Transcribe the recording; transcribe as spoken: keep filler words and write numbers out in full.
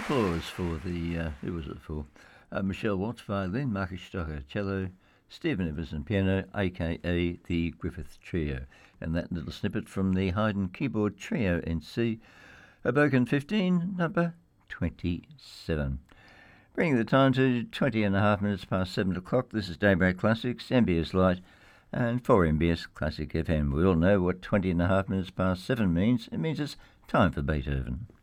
applause for the, uh, who was it for? Uh, Michelle Watts, violin, Marcus Stocker, cello, Stephen Everson, piano, aka the Griffith Trio. And that little snippet from the Haydn Keyboard Trio in C, Hoboken fifteen, number twenty-seven. Bringing the time to twenty and a half minutes past seven o'clock. This is Daybreak Classics, M B S Light, and for M B S Classic F M. We all know what twenty and a half minutes past seven means. It means it's time for Beethoven.